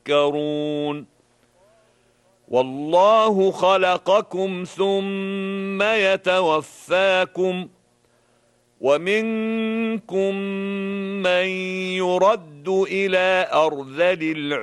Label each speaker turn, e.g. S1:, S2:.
S1: تذكرون والله خلقكم ثم يتوفاكم ومنكم من يرد إلى أرذل العمر